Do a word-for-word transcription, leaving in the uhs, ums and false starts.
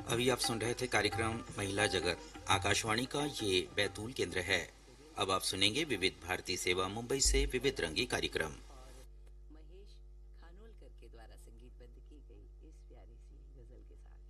अभी आप सुन रहे थे कार्यक्रम महिला जगत। आकाशवाणी का ये बैतूल केंद्र है। अब आप सुनेंगे विविध भारती सेवा मुंबई से विविध रंगी कार्यक्रम। महेश खानोलकर के द्वारा संगीतबद्ध की गई इस प्यारी सी गजल के साथ।